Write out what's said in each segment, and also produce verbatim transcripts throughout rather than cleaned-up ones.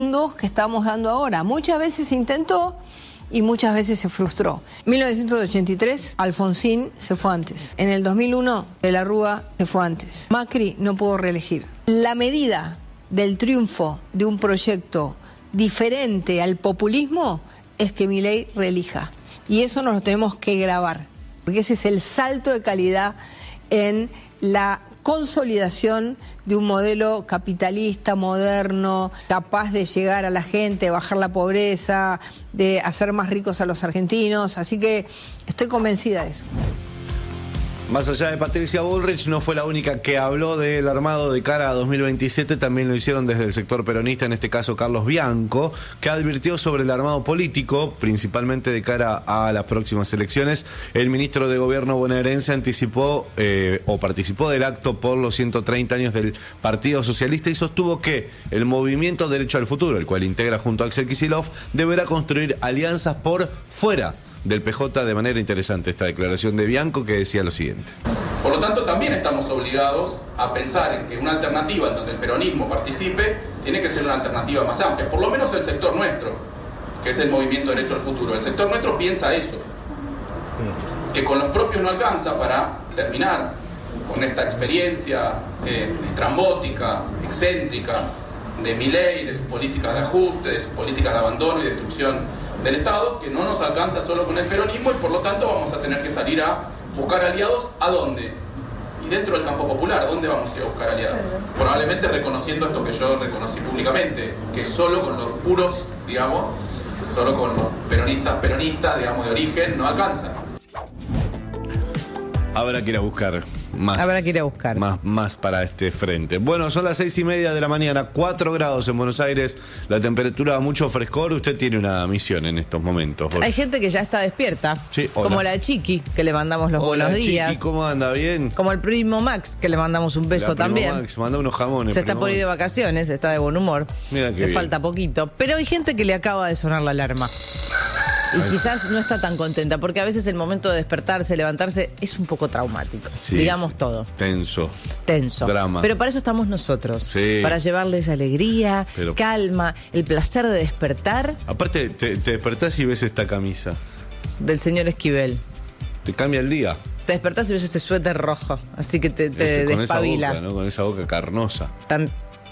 que estamos dando ahora. Muchas veces se intentó y muchas veces se frustró. En mil novecientos ochenta y tres, Alfonsín se fue antes. En el dos mil uno, De la Rúa se fue antes. Macri no pudo reelegir. La medida del triunfo de un proyecto diferente al populismo es que Milei reelija. Y eso nos lo tenemos que grabar, porque ese es el salto de calidad en la consolidación de un modelo capitalista, moderno, capaz de llegar a la gente, bajar la pobreza, de hacer más ricos a los argentinos. Así que estoy convencida de eso. Más allá de Patricia Bullrich, no fue la única que habló del armado de cara a dos mil veintisiete, también lo hicieron desde el sector peronista, en este caso Carlos Bianco, que advirtió sobre el armado político, principalmente de cara a las próximas elecciones. El ministro de Gobierno bonaerense anticipó eh, o participó del acto por los ciento treinta años del Partido Socialista y sostuvo que el movimiento Derecho al Futuro, el cual integra junto a Axel Kicillof, deberá construir alianzas por fuera del P J. De manera interesante esta declaración de Bianco, que decía lo siguiente. Por lo tanto, también estamos obligados a pensar en que una alternativa en donde el peronismo participe tiene que ser una alternativa más amplia, por lo menos el sector nuestro, que es el movimiento Derecho al Futuro. El sector nuestro piensa eso, que con los propios no alcanza para terminar con esta experiencia eh, estrambótica, excéntrica de Milei, de sus políticas de ajuste, de sus políticas de abandono y destrucción del Estado, que no nos alcanza solo con el peronismo y por lo tanto vamos a tener que salir a buscar aliados. ¿A dónde? Y dentro del campo popular, ¿a dónde vamos a ir a buscar aliados? Probablemente reconociendo esto que yo reconocí públicamente, que solo con los puros, digamos, solo con los peronistas, peronistas, digamos, de origen, no alcanza. Habrá que ir a buscar más. Habrá que ir a buscar. Más, más para este frente. Bueno, son las seis y media de la mañana, cuatro grados en Buenos Aires, la temperatura mucho frescor. Usted tiene una misión en estos momentos. Vos. Hay gente que ya está despierta. Sí, como la Chiqui, que le mandamos los hola, buenos días. Chiqui, ¿cómo anda? ¿Bien? Como el primo Max, que le mandamos un beso la primo también. Max, manda unos jamones. Se está por ir de vacaciones, está de buen humor. Mira qué le bien. falta poquito. Pero hay gente que le acaba de sonar la alarma. Y Ay. quizás no está tan contenta, porque a veces el momento de despertarse, levantarse, es un poco traumático. Sí, digamos sí. todo. Tenso. Tenso. Drama. Pero para eso estamos nosotros. Sí. Para llevarles alegría, Pero... calma, el placer de despertar. Aparte, te, te despertás y ves esta camisa. Del señor Esquivel. Te cambia el día. Te despertás y ves este suéter rojo, así que te, te Ese, con despabila. esa boca, ¿no? Con esa boca carnosa. Tan...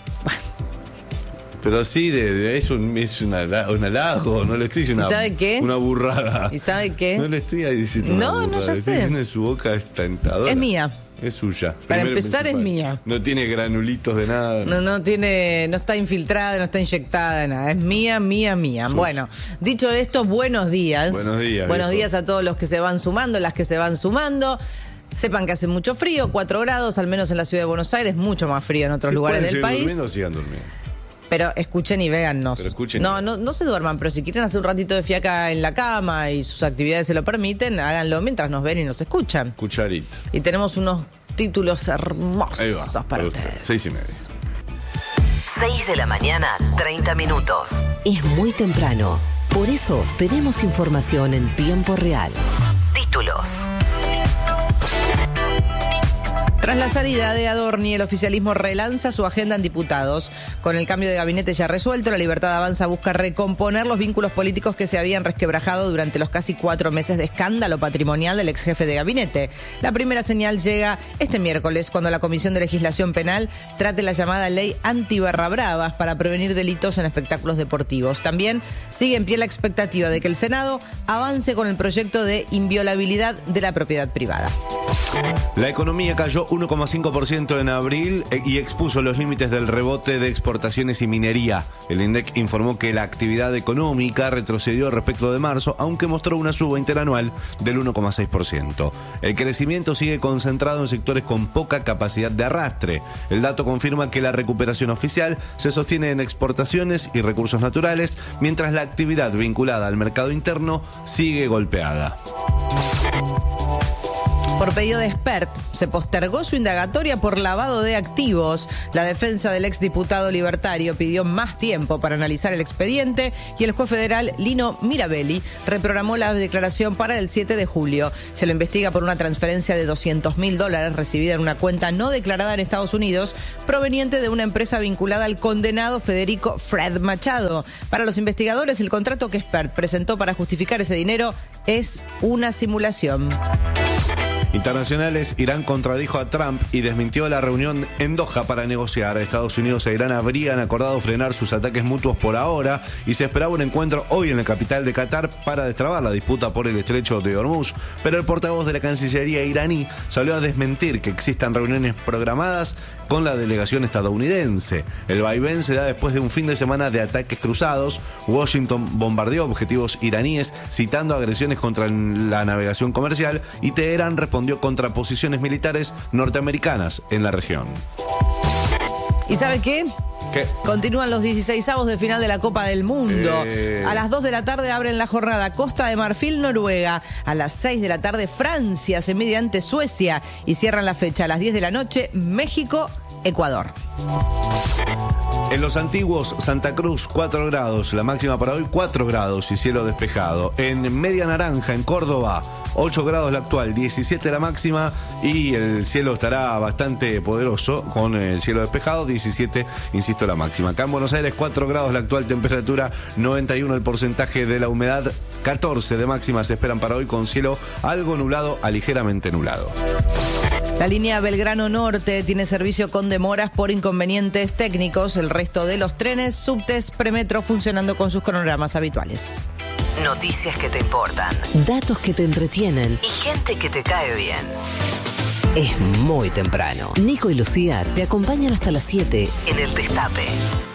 Pero sí, de, de, es, un, es una, un halago, no le estoy diciendo una, ¿Sabe qué? una burrada. ¿Y sabe qué? No le estoy diciendo No, una no, burrada. ya le estoy sé. diciendo que su boca es tentadora. Es mía. Es suya. Para Primero empezar, es principal. mía. No tiene granulitos de nada. No, no tiene, no está infiltrada, no está inyectada, nada. Es mía, mía, mía. Sus. Bueno, dicho esto, buenos días. Buenos días, Buenos viejo. días a todos los que se van sumando, las que se van sumando. Sepan que hace mucho frío, cuatro grados, al menos en la ciudad de Buenos Aires, mucho más frío en otros Si lugares pueden del seguir país. durmiendo, sigan durmiendo. Pero escuchen y véannos. Pero escuchen y no, vean. no, no se duerman, pero si quieren hacer un ratito de fiaca en la cama y sus actividades se lo permiten, háganlo mientras nos ven y nos escuchan. Cucharita. Y tenemos unos títulos Ahí hermosos va. para usted. ustedes. Seis y media. seis de la mañana, treinta minutos. Es muy temprano. Por eso tenemos información en tiempo real. Títulos. Tras la salida de Adorni, el oficialismo relanza su agenda en diputados. Con el cambio de gabinete ya resuelto, la Libertad Avanza busca recomponer los vínculos políticos que se habían resquebrajado durante los casi cuatro meses de escándalo patrimonial del ex jefe de gabinete. La primera señal llega este miércoles, cuando la Comisión de Legislación Penal trate la llamada ley anti-barra-bravas para prevenir delitos en espectáculos deportivos. También sigue en pie la expectativa de que el Senado avance con el proyecto de inviolabilidad de la propiedad privada. La economía cayó uno coma cinco por ciento en abril y expuso los límites del rebote de exportaciones y minería. El INDEC informó que la actividad económica retrocedió respecto de marzo, aunque mostró una suba interanual del uno coma seis por ciento. El crecimiento sigue concentrado en sectores con poca capacidad de arrastre. El dato confirma que la recuperación oficial se sostiene en exportaciones y recursos naturales, mientras la actividad vinculada al mercado interno sigue golpeada. Por pedido de Expert, se postergó su indagatoria por lavado de activos. La defensa del exdiputado libertario pidió más tiempo para analizar el expediente y el juez federal Lino Mirabelli reprogramó la declaración para el siete de julio. Se lo investiga por una transferencia de doscientos mil dólares recibida en una cuenta no declarada en Estados Unidos, proveniente de una empresa vinculada al condenado Federico Fred Machado. Para los investigadores, el contrato que Expert presentó para justificar ese dinero es una simulación. Internacionales, Irán contradijo a Trump y desmintió la reunión en Doha para negociar. Estados Unidos e Irán habrían acordado frenar sus ataques mutuos por ahora y se esperaba un encuentro hoy en la capital de Qatar para destrabar la disputa por el estrecho de Hormuz, pero el portavoz de la Cancillería iraní salió a desmentir que existan reuniones programadas con la delegación estadounidense. El vaivén se da después de un fin de semana de ataques cruzados. Washington bombardeó objetivos iraníes citando agresiones contra la navegación comercial y Teherán respondió contra posiciones militares norteamericanas en la región. ¿Y sabe qué? ¿Qué? Continúan los dieciseisavos de final de la Copa del Mundo. Eh... A las dos de la tarde abren la jornada Costa de Marfil, Noruega. A las seis de la tarde Francia se mide ante Suecia. Y cierran la fecha a las diez de la noche México, Ecuador. En los antiguos, Santa Cruz, cuatro grados. La máxima para hoy, cuatro grados y cielo despejado. En Media Naranja, en Córdoba, ocho grados la actual, diecisiete la máxima y el cielo estará bastante poderoso con el cielo despejado, diecisiete, insisto, la máxima. Acá en Buenos Aires, cuatro grados la actual temperatura, noventa y uno el porcentaje de la humedad, catorce de máxima se esperan para hoy con cielo algo nublado a ligeramente nublado. La línea Belgrano Norte tiene servicio con demoras por inconvenientes técnicos. El resto de los trenes, subtes, premetro funcionando con sus cronogramas habituales. Noticias que te importan, datos que te entretienen y gente que te cae bien. Es muy temprano. Nico y Lucía te acompañan hasta las siete en El Destape.